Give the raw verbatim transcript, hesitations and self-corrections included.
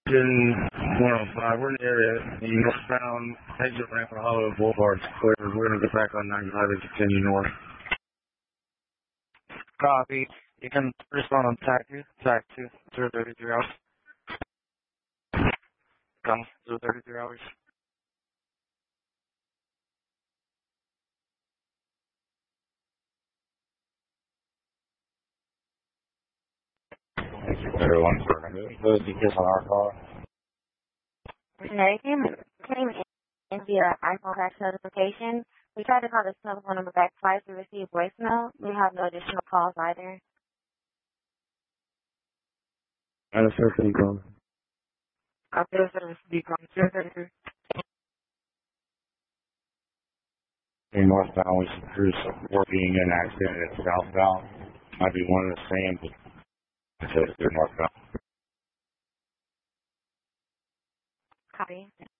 in one oh five. We're in the area. The northbound exit ramp for Hollywood Boulevard's clear. We're going to get back on ninety-five and continue north. Copy. You can respond on tag two, tag two, zero thirty-three hours. Come, zero thirty-three hours. Everyone, those details on our call. No, it came, came in via iPhone crash notification. We tried to call this telephone number back twice. We received voicemail. We have no additional calls either. And a certain call. Copy the service beacon, zero thirty-three. In northbound, we see crews working an accident at southbound. Might be one of the same, but it's they're northbound. Copy.